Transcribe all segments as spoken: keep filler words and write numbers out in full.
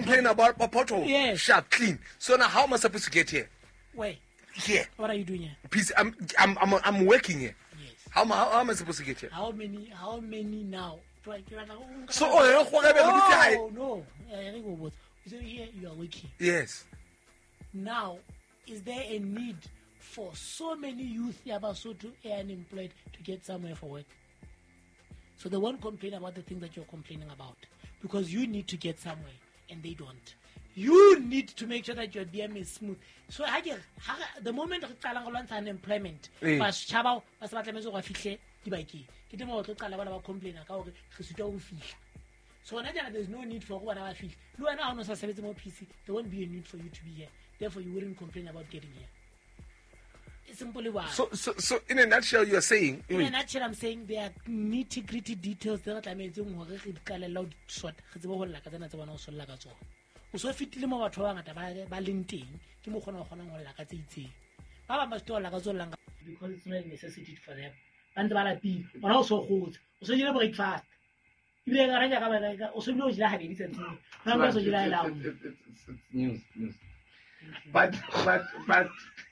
complain about a pothole. Yes. Sharp, clean. So now how am I supposed to get here? Where? Here. What are you doing here? Please, I'm, I'm, I'm, I'm working here. Yes. How, am I- how, how am I supposed to get here? How many? How many now? Do I- do I- So, oh, you know, Oh no! Eh, I go both. So here you are working. yes. Now, is there a need for so many youth Yabasoto unemployed to get somewhere for work? So they won't complain about the things that you're complaining about because you need to get somewhere and they don't. You need to make sure that your D M is smooth. So again, the moment re qala go lwantsha unemployment, Eh. ba tshaba ba se ba tlametse go fihle dibakeng. Ke temo go qala bana ba complain ka hore re sitwa go fihla. So now there's no need for go bana ba fihla. Le wena ha o no sa sebetse mo P C, there won't be a need for you to be here. Therefore you wouldn't complain about getting here. It's simply why. So, so, so in a nutshell, you're saying, In a nutshell, I'm saying there are nitty-gritty details that I'm saying hore re qala loud shot. Re tsebe ho lla ka tsena tse bona o solla ka tsona. O so fitile mo batho ba bangata ba ba leng teng ke mo kgona go kgona go lla ka tse itseng. Ba ba ba sto lla ka tsona because it's not a necessity for them. Ba ntse ba lapile. Bona o so gotse. O so jile breakfast. Ile ga ranya ka ba ka o so bile o jila habedi tsentsi. Ba ba so jila la. It's, it's, it's, it's news, news. But, but, but,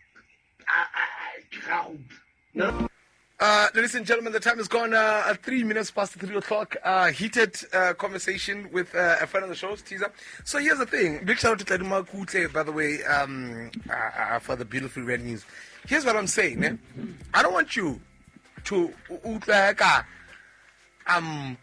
uh, uh, no. Uh, ladies and gentlemen, the time has gone uh, at three minutes past three o'clock. Uh, heated uh, conversation with uh, a friend of the show, Teaser. So here's the thing. Big shout out to Taduma Kute, by the way, um, uh, uh, for the beautiful red news. Here's what I'm saying. Eh? I don't want you to uh, um.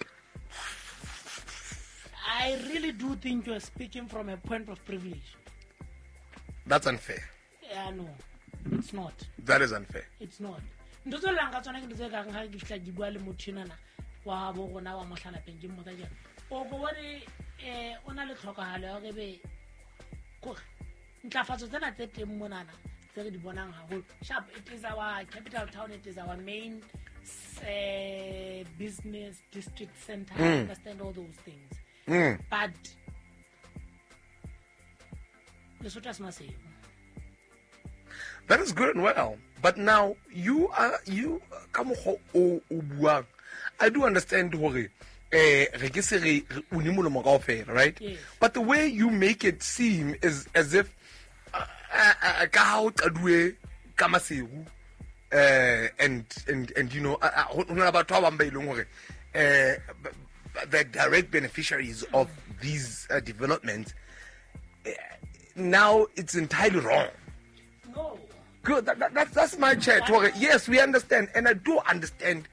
I really do think you're speaking from a point of privilege. That's unfair. Yeah, no, it's not. That is unfair. It's not. Ndo tso langa tsona ke ntse ka ga ke fitla di bua le mothinana wa bo gona wa mohlala peng ke mmotsa jana o go bone eh ona le tlhokagalo ya go be go ntlafatso tsena tse teng monana tse re di bonang haholo sharp. It is our capital town, it is our main uh, business district center. I understand all those things, Mm. but Lesotho has not said. That is good and well. But now, you are, you, come o buang. I do understand, hore, eh, re ke se re uni molomo kaofela, right? Yes. But the way you make it seem is as if, uh, uh, ka ha o qadue ka masegu, uh, and, and, and, you know, ho na batho ba bang ba ileng hore, eh, the direct beneficiaries of these uh, developments, uh, now it's entirely wrong. No. Good. That, that, that's, that's my chat. Yes, we understand. And I do understand.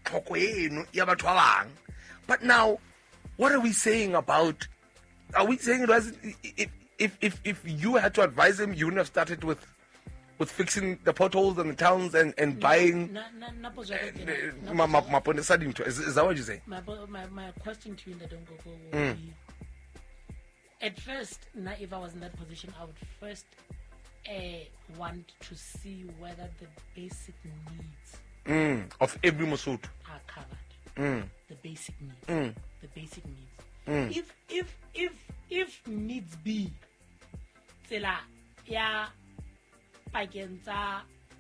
But now, what are we saying about... Are we saying if, if, if, if you had to advise him, you wouldn't have started with with fixing the potholes and the towns and, and buying... Na- na- na- na- na- Ma- ma- ma- ma- is, is that what you say? My, my, my question to you in the Dongoko will be, at first, now if I was in that position, I would first uh, want to see whether the basic needs Mm. Of every Mosotho. are covered. Mm. The basic needs. Mm. The basic needs. Mm. If if if if needs be, tsela ya pakeng tsa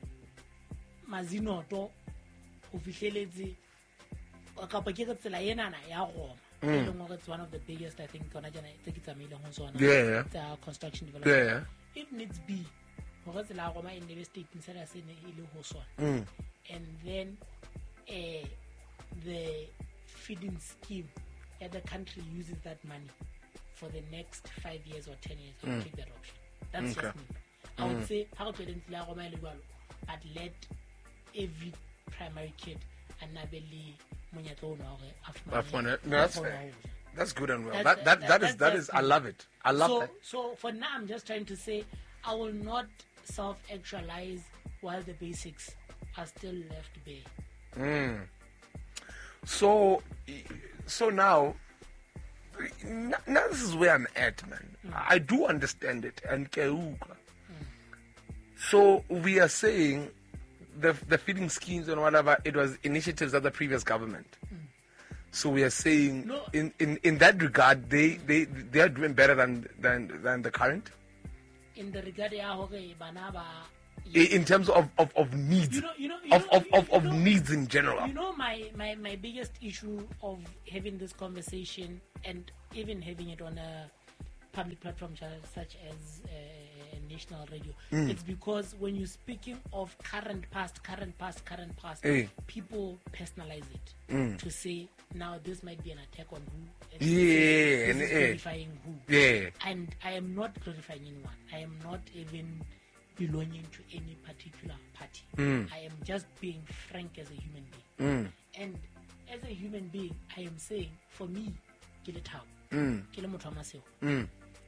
mazinoto go fihleletse kapa ke re tsela enana ya Roma. E leng hore it's one of the biggest, I think, tsona jana tse ke tsamaileng ho tsona. Yeah, yeah. Tsa construction development. Yeah, yeah. If needs be, hore tsela ya Roma e nne state inside se ne ile ho sona. Mm. And then uh, the feeding scheme that the country uses that money for the next five years or ten years. I would take that option. That's Okay. just me. I would say, how to identify Roma illegal, but let every primary kid and Nabeli Munyatona I've won it. No, that's fair. That's good and well. That's- That that that that- is that that's is. I me. love it. I love so, that. So for now, I'm just trying to say I will not self-actualize while the basics are still left bare. Mm. So, so now, n- now this is where I'm at, man. I do understand it, and keuka. So we are saying the the feeding schemes and whatever, it was initiatives of the previous government. So we are saying No. in, in, in that regard, they, they they are doing better than than than the current In the regard ya hore bana ba I- in terms of, of, of needs You know- you know- you of, know- of, you- of, you of know- needs in general. You know, my, my, my biggest issue of having this conversation and even having it on a public platforms such as uh, national radio. Mm. It's because when you're speaking of current past, current past, current past, Hey. people personalize it Mm. to say, now this might be an attack on who. and Yeah, this is, and, this is eh. glorifying who. Yeah. And I am not glorifying anyone. I am not even belonging to any particular party. Mm. I am just being frank as a human being. Mm. And as a human being, I am saying, for me, ke le Thabo, Mm. ke le motho wa Masego, Mm.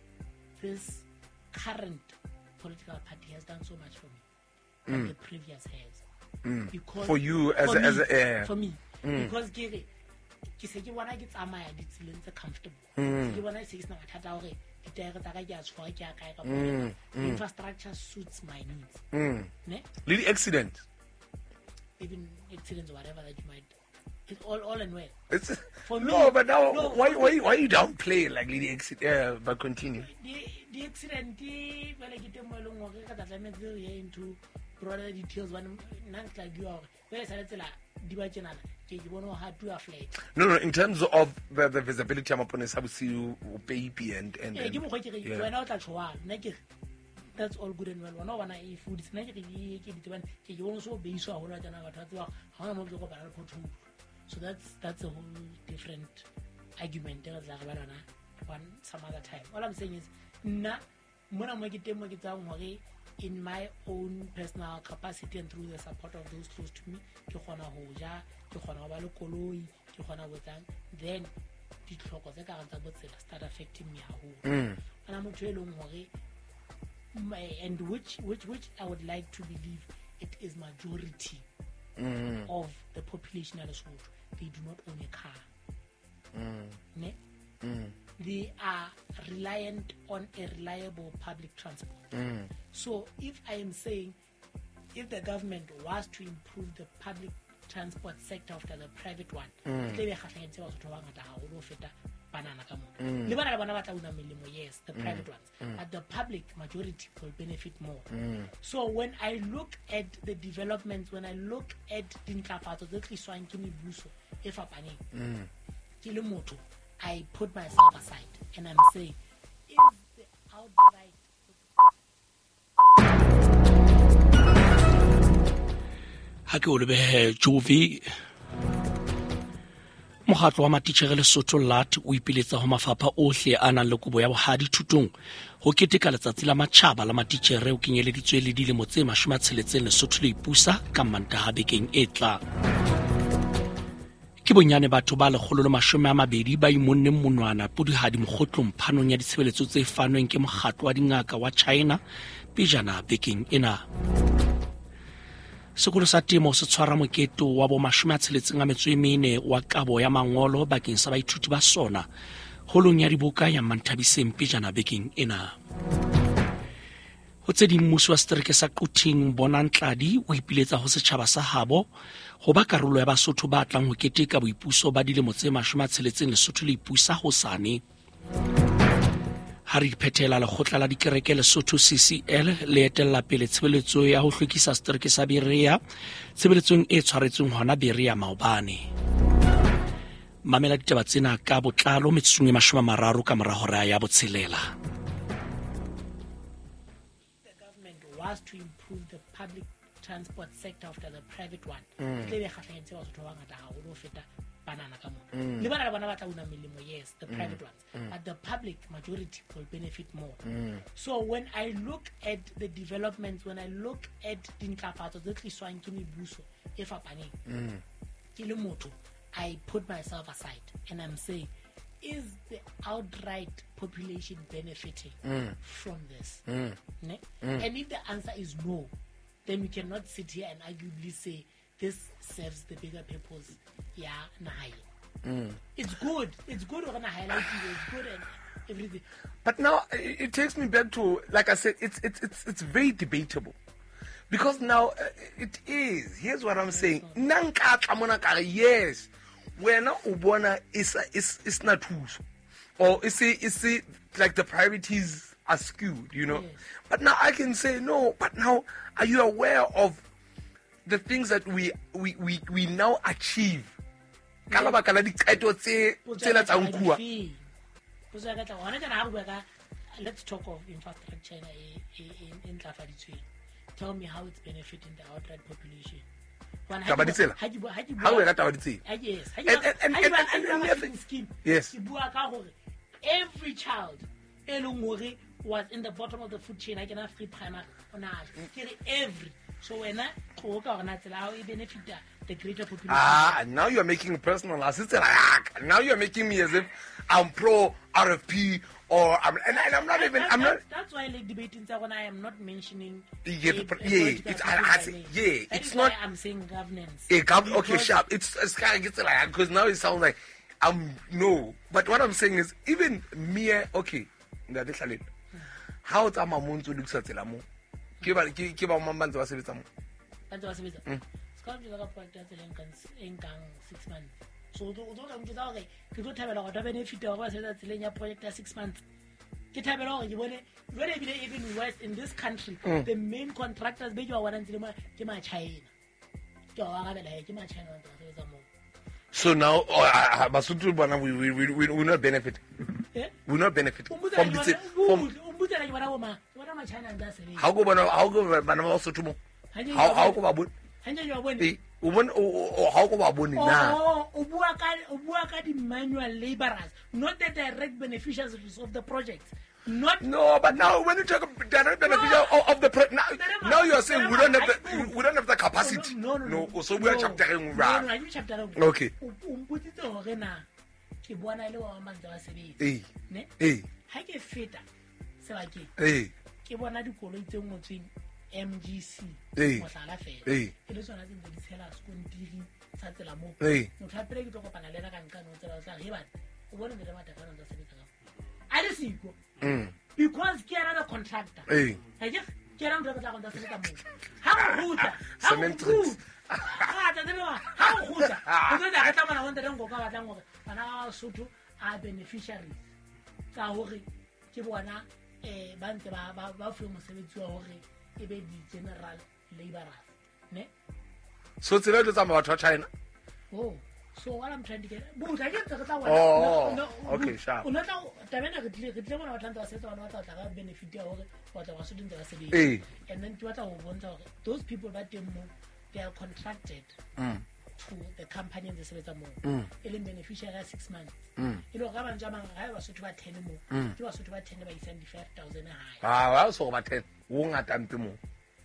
this current political party has done so much for me than Mm. the previous has. Mm. Because For you as for a, me, as a uh, for me, Mm. because ke re ke se ke bona ke tsamaya ditseleng tse comfortable. Mm. Ke bona se ke sena mathata a hore ditaere tsa ka ke a tshwara ke a kae ka Mm. bona. The Mm. infrastructure suits my needs. Mm. Ne? Little accident. Even accidents or whatever that you might, it's all all and well. It's, For me, no, but now no, why for why me- why you downplay like little accident? Yeah, but continue. The the accident, the well, ke teng mo e leng hore ka tla tlametse re ye into broader details. One nang tla di hore well sa tsela di ba tjena ke ke bona ha tu a flat. No, no. In terms of the, the visibility, I'm upon a subsidy, baby, and and. Eh ke mo go ke re yeah. wena o tla tshwa nna ke re, that's all good and well. Wana wana e food tsena ke ke ke ditebane ke ke bona so be iso a hola tsena batho ba tswa ha ona mo go ba le potho. So that's that's a whole different argument that la ga bana one some other time. All I'm saying is na mona mo ke teng mo ke tsang hore in my own personal capacity and through the support of those close to me ke khona ho ja ke khona ho ba le koloi ke khona go tsang then ditlhoko tse ka rantsa botsela start affecting me haholo. Mm. Ana motho e leng hore my- and which which which I would like to believe it is majority Mm. of the population of Lesotho. They do not own a car. Mm. Ne? Mm. They are reliant on a reliable public transport. Mm. So if I am saying if the government was to improve the public transport sector after the private one, Mm. tle be kgahlanyeditse batho ba bangata haholo ho feta banana ka mona. Mm. Le bana le bona ba tla una melemo, yes, the private ones, but the public majority will benefit more. Mm. So when I look at the developments, when I look at dintlafatso tse tliswang ke mebuso e fapaneng, Mm. ke le motho, I put myself aside and I'm saying, is the outright ha ke o lebe Jovi Mokgatlo wa matitjhere Lesotho L A T o ipiletsa ho mafapha ohle a nang le kobo ya bohadi thutong ho keteka letsatsi la matjhaba la matitjhere o kenyeleditswe le dilemo tse mashome a tsheletseng Lesotho le ipusa ka Mantaha bekeng e tlang. Ke bonyane batho ba lekgolo le mashome a mabedi ba imonneng monwana pudihadi mokgotlong phanong ya ditshebeletso tse fanweng ke mokgatlo wa dingaka wa China pejana bekeng ena. Sekolo sa temo se tshwara moketo wa bo mashome a tsheletseng a metso e mene wa kabo ya mangolo bakeng sa baithuti ba sona holong ya dibuka ya Manthabiseng pejana bekeng ena. Ho tse di mmuso wa setereke sa Quting Bonantladi o ipiletsa ho setjhaba sa habo ho ba karolo ya Basotho ba tlang ho keteka boipuso ba dilemo tse mashome a tsheletseng Lesotho le ipusa hosane. Ha re phethela lekgotla la dikereke Lesotho C C L le etella pele tshebeletso ya ho hlwekisa setereke sa Berea, tshebeletsong e tshwaretsweng hona Berea maobane. Mamela ditaba tsena ka botlalo metsong e mashome a mararo ka mora hora ya botshelela. the government was to improve the public transport sector after the private one, Mm. tle be kgahlanyeditse batho ba bangata haholo ho feta banana ka mona. Le bana le bona ba tla una melemo, yes, the private ones, but the public majority will benefit more. So when I look at the developments, when I look at dintlafatso tse tliswang ke mebuso e fapaneng, ke le motho, I put myself aside and I'm saying, is the outright population benefiting from this? Ne? And if the answer is no, then we cannot sit here and arguably say this serves the bigger purpose. Yeah, nahae. It's good. It's good we're gonna highlight it. It's good and everything. But now it, it takes me back to, like I said, it's it's it's it's very debatable, because now uh, it is. Here's what I'm saying. Nankatla mona ka re, yes, wena o bona is is is not who's, or is it is it like the priorities are skewed, you know? Yes. But now I can say no. But now, are you aware of the things that we we we, we now achieve? Ka lebaka la diqeto tse tsela tsa nkuwa. Potso ya ka tla hona tjena ha re bua ka let's talk of infrastructure in in Tlafaditsweng. Tell me how it's benefiting the outright population. Taba ditsela? Ha ke bua ha ke How we bua got our thing? Ah, yes. Ha And- and- and- and- and- and- ke and- scheme. Yes. Ke bua ka hore every child e leng hore was in the bottom of the food chain ha kena free primary ona ke re every so wena tlo ka hona tsela how e benefita the greater population. Ah, now you're making it personal. Assistant, now you're making me as if I'm pro R F P or I'm, and, and I'm not That- even. that- I'm not. that's, that's why like debating when I am not mentioning Yeah, a- but- a yeah, political it's- party I- I by say- name. yeah, That it's is not- why I'm saying governance. A gov- okay, Because- sharp. It's it's kind of gets like because now it sounds like I'm no. But what I'm saying is even me. Okay, that is a how it's a mamuntu looks at Elamo. Kiba kiba mamban to us mo. Ba ntse ba sebetsa. Ska ba dira ka project ya tseleng ka enkang six months. So o tlo ka motsa hore ke tlo thabela go ta benefit wa ba sebetsa tseleng ya project ya six months. Ke thabela hore ke bone when e bile even worse in this country the main contractors be jwa wana ntsele ma ke ma China. Ke wa ga bela ke ma China ba ntse ba sebetsa mo. So now, oh, uh, Basutu Bana, we we we we will not benefit. Eh? We will not benefit Umbuza from ke the bona- from umbuza ke bona bo ma bona ma China nda sebetsa. how go Bana how go Bana also tomorrow. Hanye How jwa how bone- go Babun? hanye jwa bone. Eh, woman or how go Babun now? Oh, o bua ka o bua ka di manual laborers, not the direct beneficiaries of the project. Not No, but now when you talk about direct beneficial of, of the pro- now, now you are saying we don't have the we don't have the capacity. No, no, no. no. So we are chapter No, no, right. I chapter one. Okay. O o mputsitse hore na ke bona ile wa mantsa ba sebetsa. Eh, Ne? eh, Ha ke feta sebakeng eh, ke bona dikoloi tse ngotsweng M G C Eh. mohlala fela. Eh. E le tsona tse ntse di tshela skontiri sa tsela mo. Eh. Motho a pele ke tlo kopana le ena ka nka no tsela sa he bana. O bone le matakana ntse sebetsa ka. A le siko. mm, Because ke era the contractor. eh. Ha ke ke era ntse batla go ntse sebetsa mo. Ha go ruta. Ha go Cement ruta. Ha ta tsebe ba. Ha go ruta. O tla ga tsamana wonte le ngo ka batlang gore bana ba Sotho a beneficiaries. Ka hore ke bona eh ba ntse ba ba ba fuwe mosebetsi wa hore e be di general laborers. Ne? So tsela le tsama batho ba China. Oh. So what I'm trying to get but I get the Oh, okay, sharp. Una tla tabena re tlile re tlile bona batla ntse ba setsa bana ba tla ga benefit ya hore ba tla ba se dintse ba se di. Eh. And then ke batla go bontsha hore those people that teng mo they are contracted Mm. to the company and the sebetsa mo. Mm. E leng beneficiary ya six months. Mm. E lo ga ba ntja mang ga ba Sotho ba ten mo. Mm. Ke ba Sotho ba ten ba isang di five thousand high. Ah, wa so ba ten. Wo ngata mpe mo.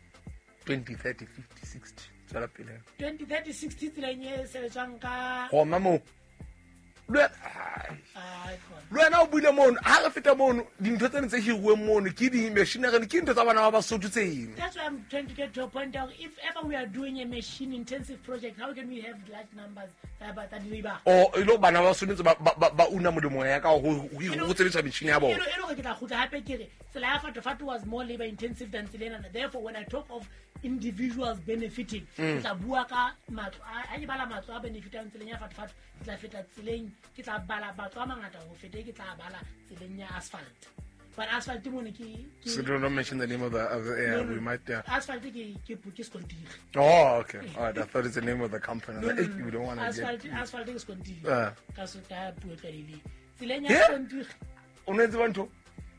twenty, thirty, fifty, sixty. Tsala pele. twenty thirty sixty tseleng e sebetsang ka Go mamo. Le ai khona. le wena o buile mono ha re feta mono dintho tsene tse hiruweng mono ke di machinery ke ntho tsa bana ba Basotho tse eng. That's why I'm trying to get to a point out. If ever we are doing a machine intensive project, how can we have large numbers about that labor? O e lo bana ba sonetse ba ba ba una modimo ya ka go go tsebetsa metšhini ya bona. You know, you know, ke tla khutla hape ke re tsela ya Fatu Fatu was more labor intensive than Tselena. Therefore, when I talk of individuals benefiting, ke tla bua ka matlo a a bala matlo a benefitang tseleng ya Fatu Fatu, ke tla feta tseleng, ke tla bala batho a mangata go fete ke tla bala tseleng ya asphalt. But asphalt mo ne ke ke- So don't mention the name of the of the no, yeah, no, we might yeah. asphalt ke ke ke skontiri. Oh, okay. All right, I thought it's the name of the company. No, no, Like, no, we don't want to asphalt get. asphalt ke skontiri. Uh. Ka so ka puo tla ile. Tseleng ya Yeah? skontiri. O ne tseba ntho?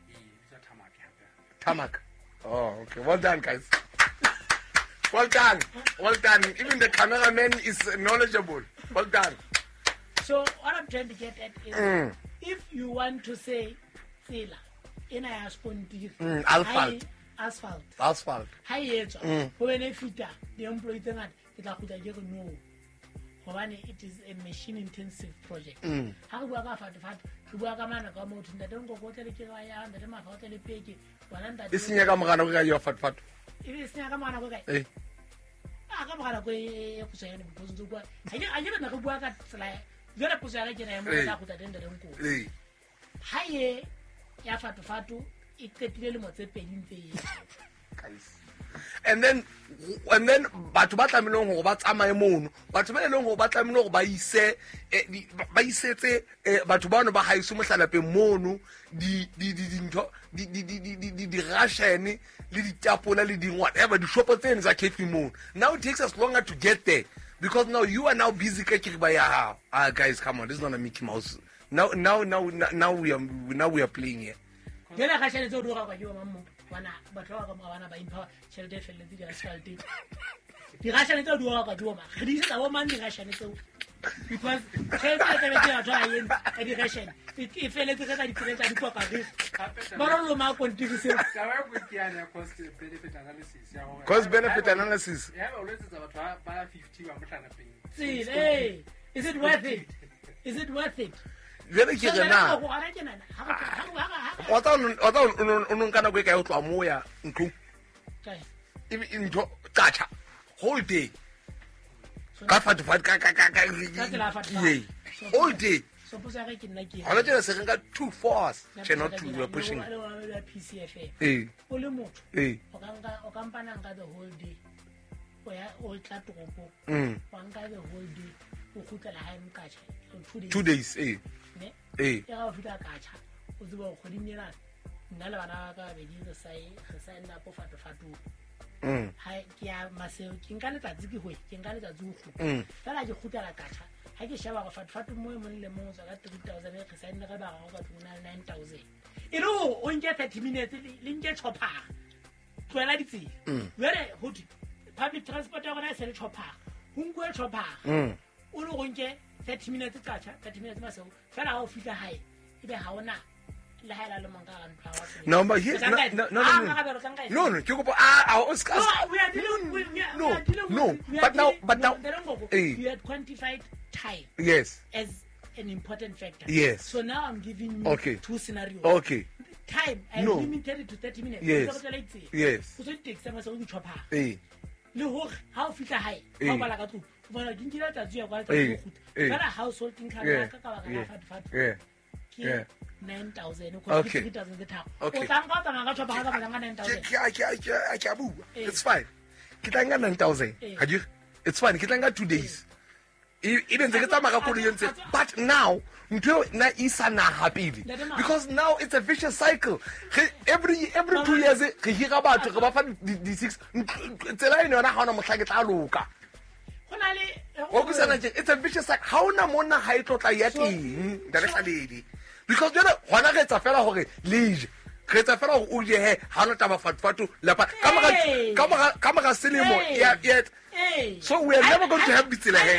Tarmac. Oh, okay. Well done, guys. Well done. Well done. Even the cameraman is knowledgeable. Well done. So what I'm trying to get at is Mm. if you want to say tsela ena ya skontiri. Mm, asphalt. ha e- Asphalt. Asphalt. Ha e etswa Mm. ho benefita the employee tse ngata ke tla khutla ke re no. Hobane it is a machine intensive project. Mm. Ha re bua ka Fatu Fatu, re bua ka mana ka motho ntate nko go tle le ke ga ya ntate mafa o tle le peke. Bona ntate. E senya ka mogana go ka yo fat fat. E be senya ka mana go kae? Eh. Ah, ka mogala go e go tsena because ntse go. Ha ke a ke na go bua ka tsela. Jole puso ya ke na mo Eh. tla go tla ntate nko. Eh. Ha ye ya Fatu Fatu e qetile le mo tse pedi ntse e. Guys. And then and then batho ba tlameleng go ba tsamaye mono batho ba leng go ba tlameleng go ba ise eh, di- ba isetse eh, batho ba no ba haiso mohlalapeng mono di di di dintho di di di di di di Russian le di tapola le ding whatever di shopo tsene za cafe mono. Now it takes us longer to get there because now you are now busy ka ke ba ya ah guys come on, this is not a Mickey Mouse. Now now now now we are now we are playing here. jela ga tšhelete o dira kwa ke ba mammo bana batho ba ka mo bana ba impha tšhelete e feleletse di asphalt di ga tšhelete o dira kwa ke ba ga di se ba mang di ga tšhelete because tšhelete e tebe ke batho ba yen ka di ration e feleletse ka di tšhelete di kwa ka re ba re lo ma kontiki se ka ba go kiana cost benefit analysis ya go cost benefit analysis ya ba o letsa batho ba fifty ba motlana peng see hey is it worth it is it worth it jele ke gena wa tsa wa tsa o no nkana go e ka o tloa mo ya ntlo e ntho tsacha whole day ka fat fat ka ka ka ka ye all day so posa ga ke nna ke ha le se renka two four hours she not to you pushing P C F A eh o le motho eh o ka nka o ka mpana nka the whole day o ya o tla topo mm wa nka the whole day o khutla ha mkacha two days eh ne eh ya ga fita kacha o ziba go dinela nna le bana ka be di re sai re sai nna po fato fato mm ha ke ya maseo ke nka letsatsi ke hoe ke nka letsatsi go mm fela ke khutla kacha ha ke sheba go fato fato mo mo le mo ka three thousand re sai nna ka ba go ka tuna nine thousand ilo o nke thirty minutes le nke chopper tloela ditsi were hodi public transport ya gona se le chopper ho nkwe chopper mm o lo go nke thirty minutes kacha thirty minutes maseo fela ha o fika hae ebe ha ona la ha la le manga ga ntwa wa se no but here no no no no no no ke go ah ah o ska we are dealing with no no but now but now you had quantified time yes as an important factor yes so now I'm giving you okay. two scenarios okay time I no. limited it to thirty minutes yes yes so it takes some so you chop ha eh le ho ha o fika hae ha bala ka tlo bona ke nkile tatsi ya kwa tsa go khutla fela household income ya ka ka ba ka fat fat yeah yeah nine thousand o okay. three thousand the top Okay. o tanga tanga ka chopa ka ba nine thousand ke ke ke ke abu it's fine ke tanga nine thousand ha di it's fine ke tanga two days even the get maka ko yentse but now ntwe na isa na happy because now it's a vicious cycle every every two years ke hira batho re ba fa di six tsela ene ona ha ona motlha ke tla loka hona le o ke sana it's a vicious cycle ha ona mona ha e tlotla ya teng directly lady because jona hona re tsa fela hore leje re tsa fela hore o je he ha ona taba fatfatu la pa kamera kamera kamera selemo ya yet so we are never going to have bitsela he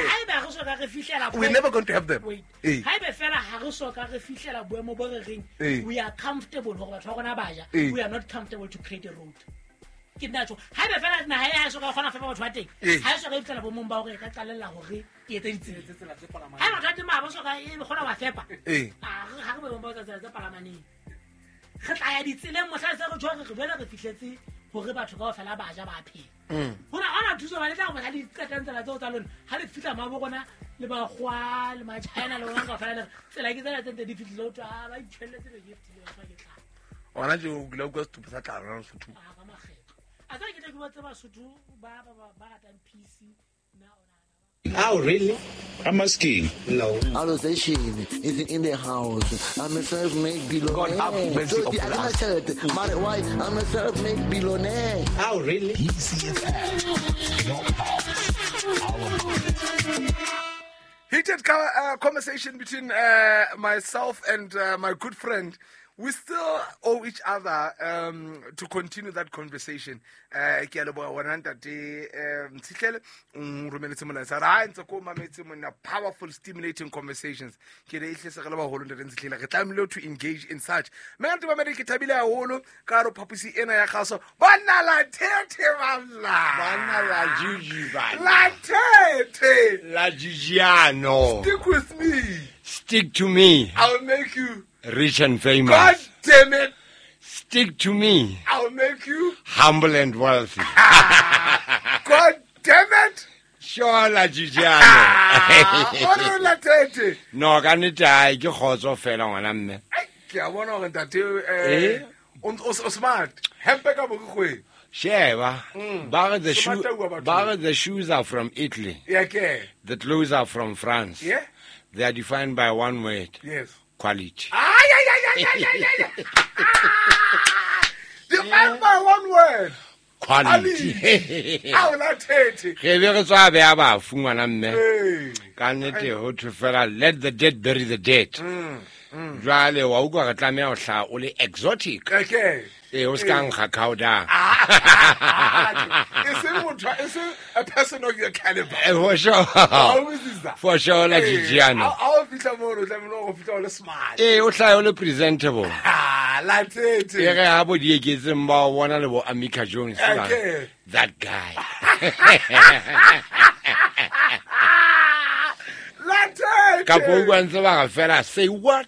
we are never going to have them eh ha be fela ha re so ka re fihlela boemo bo re reng we are comfortable hore batho ba gona baja we are not comfortable to create a road ke nacho ha be fela na ha ya so ka gona fa batho ba teng ha so ka ifela bo mong ba hore ka tlalella hore e etse ditsela tse tsela tse palama ha batho ba ba so ka e gona ba fepa eh ha ha be bo ba tsela tse palamaneng re tla ya ditseleng mohla se re tshware re bela re fihletse hore batho ka ofela baja ba phela hona ana thuso ba le tla go ba di tsatantsela tso tsa lona ha le fitla ma bo gona le ba gwa le ma China le ona ka fela tsela ke tsela tse di fitlile o tla ba itshweletse be gift le ba ke tla ona je o glo go stupa tla rona so tu a ka makgetho a tsa ke tla ke ba tseba sotho ba ba ba ta P C na ona. Oh, really? I'm asking. No. Authorization is in the house. I'm a self-made billionaire. God have mercy So, upon I us. said, Mary White, I'm a self-made billionaire. Oh, really? P C F M, your house, heated uh, conversation between uh, myself and uh, my good friend. We still owe each other um, to continue that conversation. Uh, ke a leboha wena ntate um Tshihlele nromeletse molaetsa ra ntse ko mametse mona powerful stimulating conversations ke re ihle se re le ba holo ntate Tshihlele re tlamile to engage in such me ntate ba me ke thabile haholo ka ro phapusi ena ya kgaso bana la tete balla Bana la Gigi bana. la tete La Gigiano. stick with me Stick to me, I'll make you rich and famous. God damn it Stick to me, I'll make you humble and wealthy. God damn it Sure, La Ah, Gigiano. ore la tete No, ka nnete ha ke khotso fela ngwana mme. Ai, ke a bona gore ntate Eh? eh o o smart hempe ka bogwe Sheba. Ba re the shoe, Semata ua batho. ba re the shoes are from Italy. ya ke The clothes are from France. yeah They are defined by one word: yes quality. ay ay ay ay ay ay ay define by one word Quality. Ao la tete Ge be re tswa be a ba fu ngwana mme. eh Ka nnete ho to fela let the dead bury the dead. jwale wa utlwa re tlameha ho hlaha o le exotic Okay. ee o se ka nkga cow-down Is it motho- is it a person of your caliber? Eh, for sure Always is that. for sure la Gigiano Ha o fihla moo o tlamehile go fihla o le smart. ee o hlahe o le presentable Ah, la e tete. ge ha bo dieketseng ba o bona le bo Amika Jones ba, Okay. that guy La tete. ka po utlwa ntse ba ga fela say what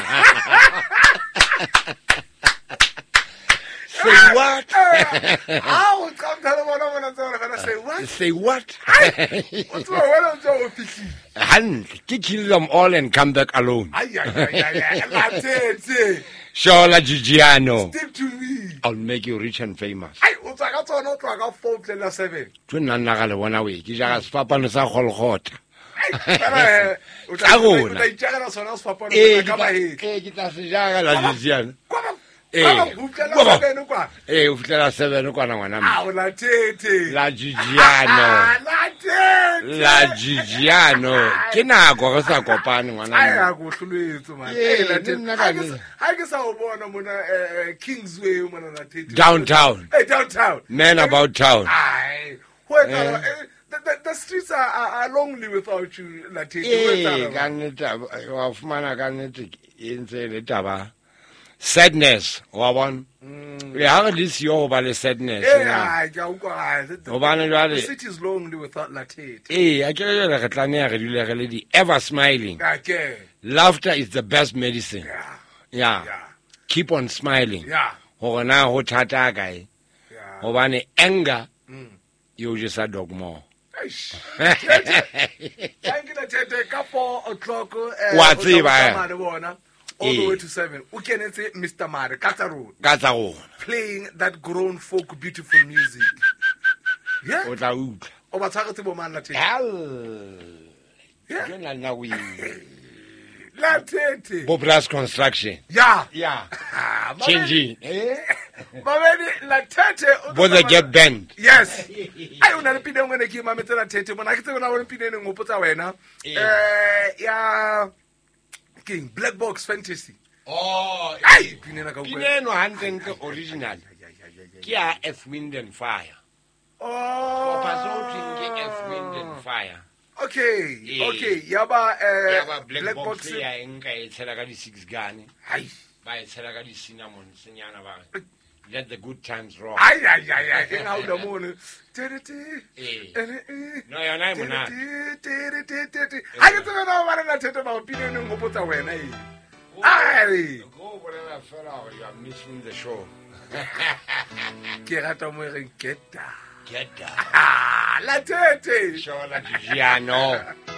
say what Ah, o qamtha le bona bona ntse ba fela say what? say what O tswa wena o ntse o fihlile. hantle ke kill them all and come back alone Ai ai ai ai. La tete. sure la Gigiano Stick to me. I'll make you rich and famous Ai o tswa ka tsona o tloha ka four tlela seven. tlo nna nna ga le bona we ke jaga sefapano sa golgota Fela, o tla- Ka o rona. tla itjagela sona sefapano ee ka mahetla. ke tla se jaga la Gigiano Eh, Eh, o tlela kwa ba- seven kwa. ee o fitlhela seven kwana ngwana me Ah, o la tete. la Gigiano Ah, la tete. la Gigiano ke nako re sa kopane ngwana Ai me a go hloletse man. Yeah, Eh, la le tete. nna Ha ka ke le- sa- ha ke sa o bona mona eh, eh, Kingsway mona la tete. Downtown. Eh, downtown. man about town Ai. Ho etsahala, Eh. eh, the, the, the streets are, are, are lonely without you, la tete. Ho ee etsahala, ka man. nnete wa fumana ka nnete e ntse le taba sadness wa bona e ha re le siyo go ba le sadness Eh, na. ai, ke a utlwa, ai, the- the- Hobane jwale- the city is lonely without la tete. ee a ke re jale re tlameha re dule re le di ever smiling Okay. laughter is the best medicine Yeah. yeah Yeah. keep on smiling Yeah. gore na go thata kae Yeah. gobane anger Mm. yo jesa dog more Eish. Tete. Thank you, Tete. Ka four o'clock, eh, Wa o tla tseba, utlwa eh. Mare bona, all the Eh. way to seven. O kenetse Mister Mare, Kata Road, ka tsa gona playing that grown folk beautiful music. Yeah? o tla utlwa O ba tshwaretse bo mang la Tete? Yeah. ke nna nna o La Tete. bo brass construction Yeah. yeah Ah, Mamedi- changing eh Mamedi, la Tete. o bo the tsamaya- get band Yes. Ai una le pina ngwe ne ke mametse la Tete mona ke tsena le pina ene ngopotsa wena. Eh ya King Black Box Fantasy. oh Ai pina na ka utlwa. pineno hantle original ke ya Earth Wind and Fire Oh. Opasouting ke Earth Wind and Fire Okay. Eh. Okay. Yaba eh ya ba black, Black box Box. ya enka e tshela ka di six gun Ai. ba e tshela ka di cinnamon senyana ba let the good times roll Ai ai ai ai ke nga uda mone. Tete. eh Eh. no yona e monate Ha ke tsena na ba na Tete ba pina ene ngopotsa wena e. Ai. go bolela fela gore you are missing the show Ke rata mo re get down. get down Ah, la Tete. show la Gigiano